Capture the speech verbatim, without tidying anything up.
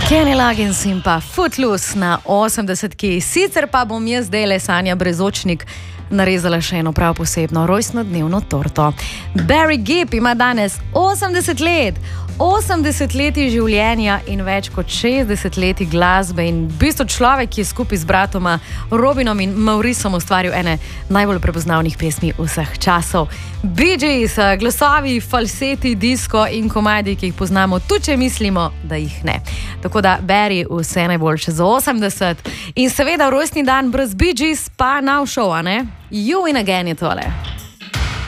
Kenny Loggins in pa Footloose na osemdesetki. Sicer pa bom jaz zdajle, Sanja Brezočnik, narezala še eno prav posebno rojstnodnevno torto. Barry Gibb ima danes osemdeset let, osemdeset leti življenja in več kot šestdeset leti glasbe in v bistvu človek, ki je skupaj z bratoma Robinom in Maurisom ustvaril ene najbolj prepoznavnih pesmi vseh časov. Bee Gees, glasovi, falseti, disko in komadi, ki jih poznamo, tudi če mislimo, da jih ne. Tako da Barry, vse najboljše za osemdeset in seveda rojstni dan brez Bee Gees pa nav šov, a ne? You in Again je tole.